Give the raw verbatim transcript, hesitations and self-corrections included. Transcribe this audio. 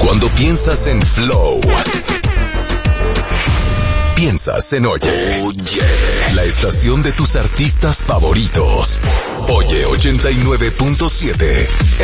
Cuando piensas en Flow, piensas en Oye. Oye. La estación de tus artistas favoritos. Oye ochenta y nueve punto siete.